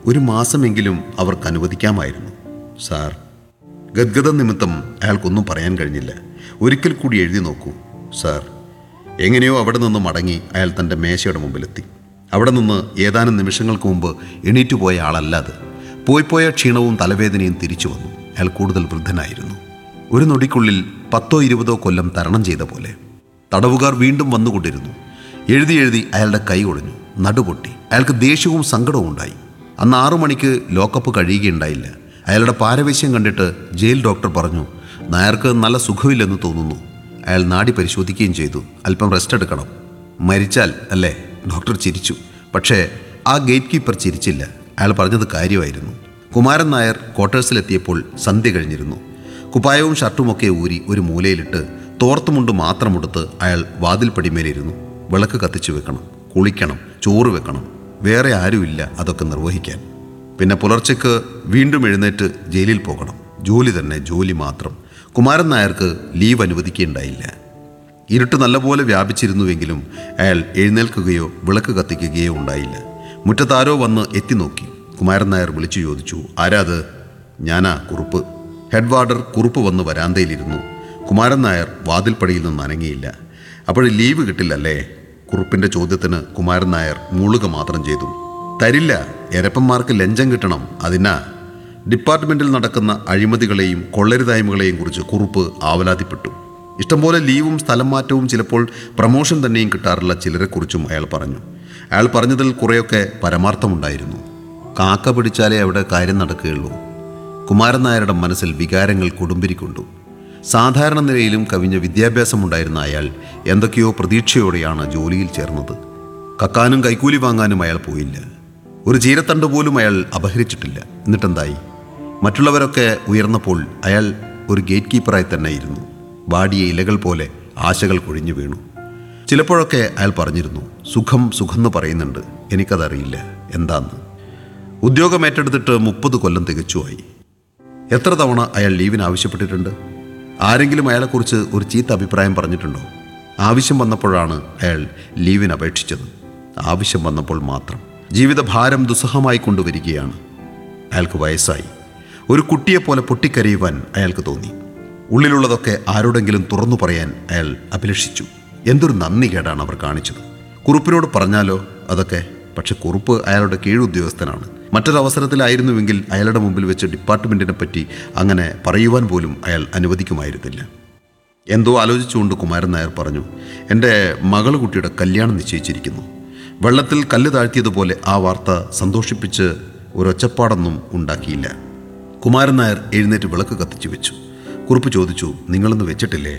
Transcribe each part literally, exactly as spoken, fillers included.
ഒരു മാസമെങ്കിലും അവർക്ക് അനുവദിക്കാമായിരുന്നു. സാർ. ഗദ്ഗത നിമിത്തം അയാൾക്കൊന്നും പറയാൻ കഴിഞ്ഞില്ല. ഒരിക്കൽ കൂടി എഴുതി നോക്കൂ സാർ. എങ്ങനെയോ അവിടെ നിന്ന് മടങ്ങി അയാൾ തൻ്റെ മേശയുടെ മുമ്പിലെത്തി. അവിടെ നിന്ന് ഏതാനും നിമിഷങ്ങൾക്ക് മുമ്പ് എണീറ്റു പോയ ആളല്ല അത്. പോയി പോയ ക്ഷീണവും തലവേദനയും തിരിച്ചു വന്നു. അയാൾ കൂടുതൽ വൃദ്ധനായിരുന്നു. ഒരു നൊടിക്കുള്ളിൽ പത്തോ ഇരുപതോ കൊല്ലം തരണം ചെയ്ത പോലെ. തടവുകാർ വീണ്ടും വന്നുകൊണ്ടിരുന്നു. എഴുതി എഴുതി അയാളുടെ കൈ ഒടിഞ്ഞു, നടുപൊട്ടി. അയാൾക്ക് ദേഷ്യവും സങ്കടവും ഉണ്ടായി. അന്ന് ആറു മണിക്ക് ലോക്കപ്പ് കഴിയുകയുണ്ടായില്ല. അയാളുടെ പാരവേശ്യം കണ്ടിട്ട് ജയിൽ ഡോക്ടർ പറഞ്ഞു, നായർക്ക് നല്ല സുഖമില്ലെന്ന് തോന്നുന്നു. അയാൾ നാഡി പരിശോധിക്കുകയും ചെയ്തു. അല്പം റെസ്റ്റ് എടുക്കണം. മരിച്ചാൽ അല്ലേ? ഡോക്ടർ ചിരിച്ചു. പക്ഷേ ആ ഗേറ്റ് കീപ്പർ ചിരിച്ചില്ല. അയാൾ പറഞ്ഞത് കാര്യമായിരുന്നു. കുമാരൻ നായർ ക്വാർട്ടേഴ്സിലെത്തിയപ്പോൾ സന്ധ്യ കഴിഞ്ഞിരുന്നു. കുപ്പായവും ഷർട്ടുമൊക്കെ ഊരി ഒരു മൂലയിലിട്ട് തോർത്തുമുണ്ട് മാത്രമെടുത്ത് അയാൾ വാതിൽപ്പടിമേലിരുന്നു. വിളക്ക് കത്തിച്ചു വെക്കണം, കുളിക്കണം, ചോറ് വെക്കണം. വേറെ ആരുമില്ല അതൊക്കെ നിർവഹിക്കാൻ. പിന്നെ പുലർച്ചയ്ക്ക് വീണ്ടും എഴുന്നേറ്റ് ജയിലിൽ പോകണം. ജോലി തന്നെ, ജോലി മാത്രം. കുമാരൻ നായർക്ക് ലീവ് അനുവദിക്കുകയുണ്ടായില്ല. ഇരുട്ട് നല്ലപോലെ വ്യാപിച്ചിരുന്നുവെങ്കിലും അയാൾ എഴുന്നേൽക്കുകയോ വിളക്ക് കത്തിക്കുകയോ ഉണ്ടായില്ല. മുറ്റത്താരോ വന്ന് എത്തി നോക്കി. കുമാരൻ നായർ വിളിച്ചു ചോദിച്ചു, ആരാത്? ഞാനാ, കുറുപ്പ്. ഹെഡ് വാർഡർ കുറുപ്പ് വന്ന് വരാന്തയിലിരുന്നു. കുമാരൻ നായർ വാതിൽപ്പടിയിൽ നിന്ന് അനങ്ങിയില്ല. അപ്പോൾ ലീവ് കിട്ടില്ലല്ലേ? കുറുപ്പിൻ്റെ ചോദ്യത്തിന് കുമാരൻ നായർ മൂളുക മാത്രം ചെയ്തു. തരില്ല, എരപ്പന്മാർക്ക് ലഞ്ചം കിട്ടണം, അതിനാ. ഡിപ്പാർട്ട്മെൻറ്റിൽ നടക്കുന്ന അഴിമതികളെയും കൊള്ളരുതായ്മകളെയും കുറിച്ച് കുറുപ്പ് ആവലാതിപ്പെട്ടു. ഇഷ്ടംപോലെ ലീവും സ്ഥലം മാറ്റവും ചിലപ്പോൾ പ്രമോഷൻ തന്നെയും കിട്ടാറുള്ള ചിലരെക്കുറിച്ചും അയാൾ പറഞ്ഞു. അയാൾ പറഞ്ഞതിൽ കുറേയൊക്കെ പരമാർത്ഥമുണ്ടായിരുന്നു. കാക്ക പിടിച്ചാലേ അവിടെ കാര്യം നടക്കുകയുള്ളൂ. കുമാരൻ നായരുടെ മനസ്സിൽ വികാരങ്ങൾ കൊടുമ്പിരിക്കൊണ്ടു. സാധാരണ നിലയിലും കവിഞ്ഞ വിദ്യാഭ്യാസമുണ്ടായിരുന്ന അയാൾ എന്തൊക്കെയോ പ്രതീക്ഷയോടെയാണ് ജോലിയിൽ ചേർന്നത്. കക്കാനും കൈക്കൂലി വാങ്ങാനും അയാൾ പോയില്ല. ഒരു ചീരത്തണ്ട് പോലും അയാൾ അപഹരിച്ചിട്ടില്ല. എന്നിട്ടെന്തായി? മറ്റുള്ളവരൊക്കെ ഉയർന്നപ്പോൾ അയാൾ ഒരു ഗേറ്റ് കീപ്പറായി തന്നെ ഇരുന്നു. വാടിയ ഇലകൾ പോലെ ആശകൾ കൊഴിഞ്ഞു വീണു. ചിലപ്പോഴൊക്കെ അയാൾ പറഞ്ഞിരുന്നു, സുഖം സുഖമെന്ന് പറയുന്നുണ്ട്, എനിക്കതറിയില്ല എന്താന്ന്. ഉദ്യോഗം ഏറ്റെടുത്തിട്ട് മുപ്പത് കൊല്ലം തികച്ചുമായി. എത്ര തവണ അയാൾ ലീവിന് ആവശ്യപ്പെട്ടിട്ടുണ്ട്? ആരെങ്കിലും അയാളെക്കുറിച്ച് ഒരു ചീത്ത അഭിപ്രായം പറഞ്ഞിട്ടുണ്ടോ? ആവശ്യം വന്നപ്പോഴാണ് അയാൾ ലീവിന് അപേക്ഷിച്ചത്. ആവശ്യം വന്നപ്പോൾ മാത്രം. ജീവിതഭാരം ദുസ്സഹമായി കൊണ്ടുവരികയാണ്. അയാൾക്ക് വയസ്സായി. ഒരു കുട്ടിയെപ്പോലെ പൊട്ടിക്കരയുവാൻ അയാൾക്ക് തോന്നി. ഉള്ളിലുള്ളതൊക്കെ ആരോടെങ്കിലും തുറന്നു പറയാൻ അയാൾ അഭിലഷിച്ചു. എന്തൊരു നന്ദി കേടാണ് അവർ കാണിച്ചത്. കുറുപ്പിനോട് പറഞ്ഞാലോ അതൊക്കെ? പക്ഷെ കുറുപ്പ് അയാളുടെ കീഴുദ്യോഗസ്ഥനാണ്. മറ്റൊരവസരത്തിലായിരുന്നുവെങ്കിൽ അയാളുടെ മുമ്പിൽ വെച്ച് ഡിപ്പാർട്ട്മെൻറ്റിനെ പറ്റി അങ്ങനെ പറയുവാൻ പോലും അയാൾ അനുവദിക്കുമായിരുന്നില്ല. എന്തോ ആലോചിച്ചുകൊണ്ട് കുമാരൻ നായർ പറഞ്ഞു, എൻ്റെ മകൾ കുട്ടിയുടെ കല്യാണം നിശ്ചയിച്ചിരിക്കുന്നു. വെള്ളത്തിൽ കല്ല് താഴ്ത്തിയതുപോലെ ആ വാർത്ത സന്തോഷിപ്പിച്ച് ഒരൊച്ചപ്പാടൊന്നും ഉണ്ടാക്കിയില്ല. കുമാരൻ നായർ എഴുന്നേറ്റ് വിളക്ക് കത്തിച്ചു വെച്ചു. കുറുപ്പ് ചോദിച്ചു, നിങ്ങളൊന്ന് വെച്ചിട്ടില്ലേ?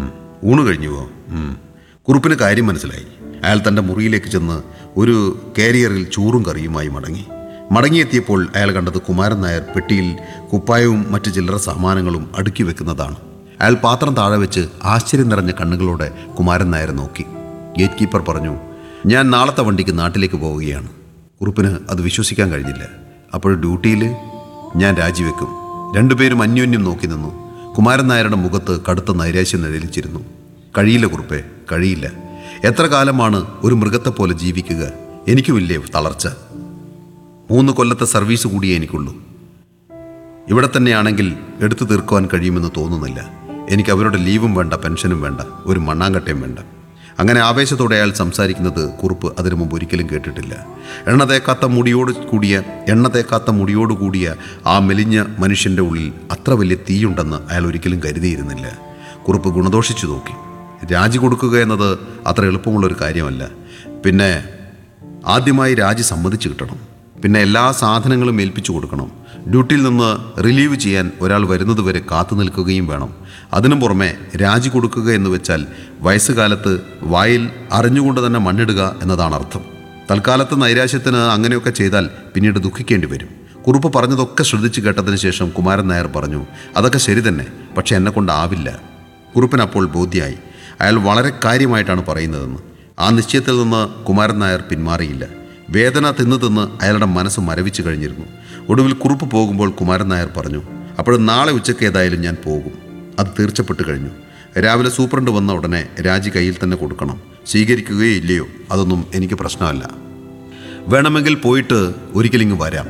ഊണ് കഴിഞ്ഞുവോ? കുറുപ്പിന് കാര്യം മനസ്സിലായി. അയാൾ തൻ്റെ മുറിയിലേക്ക് ചെന്ന് ഒരു കാരിയറിൽ ചോറും കറിയുമായി മടങ്ങി. മടങ്ങിയെത്തിയപ്പോൾ അയാൾ കണ്ടത് കുമാരൻ നായർ പെട്ടിയിൽ കുപ്പായവും മറ്റ് ചില്ലറ സാമാനങ്ങളും അടുക്കി വെക്കുന്നതാണ്. അയാൾ പാത്രം താഴെ വെച്ച് ആശ്ചര്യം നിറഞ്ഞ കണ്ണുകളോടെ കുമാരൻ നായർ നോക്കി. ഗേറ്റ് കീപ്പർ പറഞ്ഞു, ഞാൻ നാളത്തെ വണ്ടിക്ക് നാട്ടിലേക്ക് പോവുകയാണ്. കുറുപ്പിന് അത് വിശ്വസിക്കാൻ കഴിഞ്ഞില്ല. അപ്പോൾ ഡ്യൂട്ടിയിൽ ഞാൻ രാജിവെക്കും. രണ്ടുപേരും അന്യോന്യം നോക്കി നിന്നു. കുമാരൻ നായരുടെ മുഖത്ത് കടുത്ത നൈരാശ്യം നിഴലിച്ചിരുന്നു. കഴിയില്ല കുറുപ്പേ, കഴിയില്ല. എത്ര കാലമാണ് ഒരു മൃഗത്തെപ്പോലെ ജീവിക്കുക? എനിക്കുമില്ലേ തളർച്ച? മൂന്ന് കൊല്ലത്തെ സർവീസ് കൂടിയേ എനിക്കുള്ളൂ. ഇവിടെ തന്നെയാണെങ്കിൽ എടുത്തു തീർക്കുവാൻ കഴിയുമെന്ന് തോന്നുന്നില്ല. എനിക്ക് അവരുടെ ലീവും വേണ്ട, പെൻഷനും വേണ്ട, ഒരു മണ്ണാങ്കട്ടയും വേണ്ട. അങ്ങനെ ആവേശത്തോടെ അയാൾ സംസാരിക്കുന്നത് കുറുപ്പ് അതിനു മുമ്പ് ഒരിക്കലും കേട്ടിട്ടില്ല. എണ്ണ തേക്കാത്ത മുടിയോട് കൂടിയ എണ്ണ തേക്കാത്ത മുടിയോട് കൂടിയ ആ മെലിഞ്ഞ മനുഷ്യൻ്റെ ഉള്ളിൽ അത്ര വലിയ തീയുണ്ടെന്ന് അയാൾ ഒരിക്കലും കരുതിയിരുന്നില്ല. കുറുപ്പ് ഗുണദോഷിച്ചു നോക്കി. രാജി കൊടുക്കുക എന്നത് അത്ര എളുപ്പമുള്ളൊരു കാര്യമല്ല. പിന്നെ ആദ്യമായി രാജി സമ്മതിച്ചു കിട്ടണം. പിന്നെ എല്ലാ സാധനങ്ങളും ഏൽപ്പിച്ചു കൊടുക്കണം. ഡ്യൂട്ടിയിൽ നിന്ന് റിലീവ് ചെയ്യാൻ ഒരാൾ വരുന്നതുവരെ കാത്തു നിൽക്കുകയും വേണം. അതിനു പുറമെ രാജി കൊടുക്കുക എന്ന് വെച്ചാൽ വയസ്സുകാലത്ത് വായിൽ അറിഞ്ഞുകൊണ്ട് തന്നെ മണ്ണിടുക എന്നതാണ് അർത്ഥം. തൽക്കാലത്ത് നൈരാശ്യത്തിന് അങ്ങനെയൊക്കെ ചെയ്താൽ പിന്നീട് ദുഃഖിക്കേണ്ടി വരും. കുറുപ്പ് പറഞ്ഞതൊക്കെ ശ്രദ്ധിച്ചു കേട്ടതിന് ശേഷം കുമാരൻ നായർ പറഞ്ഞു, അതൊക്കെ ശരി തന്നെ, പക്ഷെ എന്നെ കൊണ്ടാവില്ല. കുറുപ്പിന് അപ്പോൾ ബോധ്യമായി അയാൾ വളരെ കാര്യമായിട്ടാണ് പറയുന്നതെന്ന്. ആ നിശ്ചയത്തിൽ നിന്ന് കുമാരൻ നായർ പിന്മാറിയില്ല. വേദന തിന്ന് തിന്ന് അയാളുടെ മനസ്സ് മരവിച്ചു കഴിഞ്ഞിരുന്നു. ഒടുവിൽ കുറുപ്പ് പോകുമ്പോൾ കുമാരൻ നായർ പറഞ്ഞു, അപ്പോഴും നാളെ ഉച്ചയ്ക്ക് ഏതായാലും ഞാൻ പോകും. അത് തീർച്ചപ്പെട്ട് കഴിഞ്ഞു. രാവിലെ സൂപ്രണ്ട് വന്ന ഉടനെ രാജി കയ്യിൽ തന്നെ കൊടുക്കണം. സ്വീകരിക്കുകയോ ഇല്ലയോ അതൊന്നും എനിക്ക് പ്രശ്നമല്ല. വേണമെങ്കിൽ പോയിട്ട് ഒരിക്കലിങ്ങ് വരാം.